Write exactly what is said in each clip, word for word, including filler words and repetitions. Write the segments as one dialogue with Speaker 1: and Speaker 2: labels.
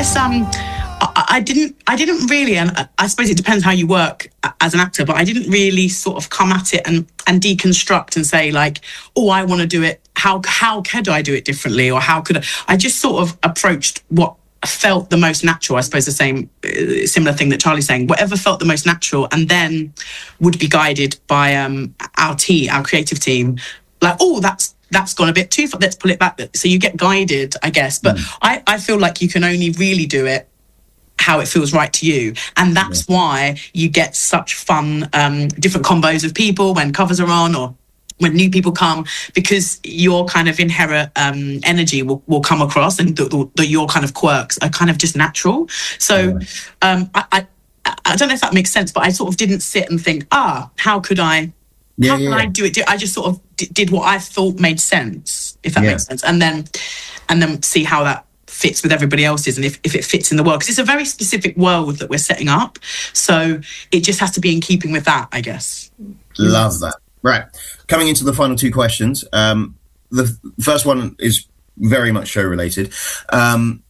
Speaker 1: guess um, I, I didn't. I didn't really, and I suppose it depends how you work as an actor. But I didn't really sort of come at it and and deconstruct and say like, oh, I want to do it. How how could I do it differently, or how could I? I just sort of approached what felt the most natural. I suppose the same uh, similar thing that Charlie's saying. Whatever felt the most natural, and then would be guided by um, our team, our creative team. Like, oh, that's. That's gone a bit too far, let's pull it back. So you get guided, I guess. But mm. I, I feel like you can only really do it how it feels right to you. And that's yeah. why you get such fun, um, different combos of people when covers are on or when new people come, because your kind of inherent um, energy will, will come across, and the, the, the, your kind of quirks are kind of just natural. So yeah. um, I, I, I don't know if that makes sense, but I sort of didn't sit and think, ah, how could I... Yeah, How can yeah. I do it? I just sort of d- did what I thought made sense, if that yeah. makes sense, and then and then see how that fits with everybody else's, and if, if it fits in the world, because it's a very specific world that we're setting up. So it just has to be in keeping with that, I guess.
Speaker 2: Love that. Right, coming into the final two questions. Um, the first one is very much show related. Um,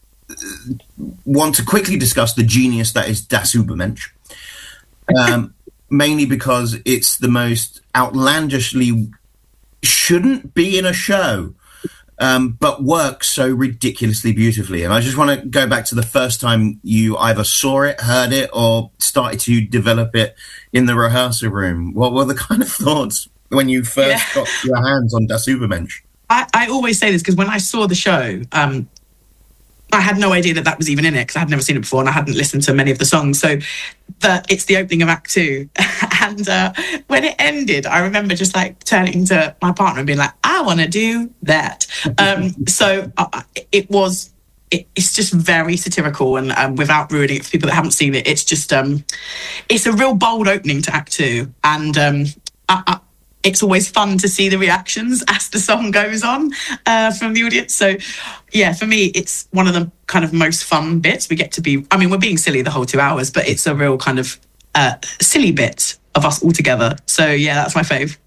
Speaker 2: want to quickly discuss the genius that is Das Übermensch. Um, mainly because it's the most outlandishly shouldn't be in a show, um, but works so ridiculously beautifully. And I just want to go back to the first time you either saw it, heard it, or started to develop it in the rehearsal room. What were the kind of thoughts when you first yeah. got your hands on Das Übermensch?
Speaker 1: I, I always say this because when I saw the show, um, I had no idea that that was even in it, because I had never seen it before and I hadn't listened to many of the songs. So the, it's the opening of Act Two. And uh, when it ended, I remember just like turning to my partner and being like, I want to do that. Um, so uh, it was, it, it's just very satirical, and um, without ruining it for people that haven't seen it, it's just, um, it's a real bold opening to Act Two. And um, I, I, it's always fun to see the reactions as the song goes on uh, from the audience. So, yeah, for me, it's one of the kind of most fun bits. We get to be, I mean, we're being silly the whole two hours, but it's a real kind of uh, silly bit of us all together. So, yeah, that's my fave.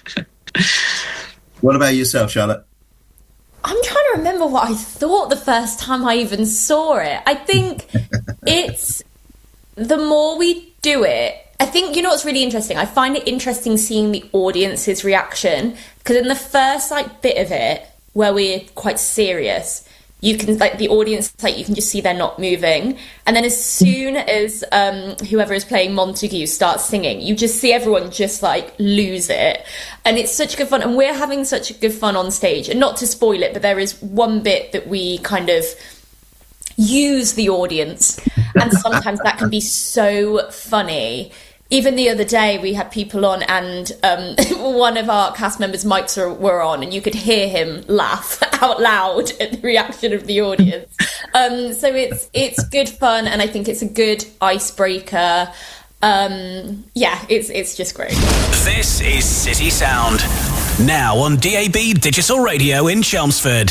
Speaker 2: What about yourself, Charlotte?
Speaker 3: I'm trying to remember what I thought the first time I even saw it. I think it's the more we do it, I think, you know what's really interesting? I find it interesting seeing the audience's reaction, because in the first like bit of it where we're quite serious, you can like the audience, like you can just see they're not moving, and then as soon as um, whoever is playing Montague starts singing, you just see everyone just like lose it, and it's such good fun, and we're having such good fun on stage. And not to spoil it, but there is one bit that we kind of use the audience, and sometimes that can be so funny. Even the other day, we had people on, and um, one of our cast members' mics were, were on, and you could hear him laugh out loud at the reaction of the audience. Um, so it's it's good fun, and I think it's a good icebreaker. Um, yeah, it's it's just great.
Speaker 4: This is City Sound, now on D A B Digital Radio in Chelmsford.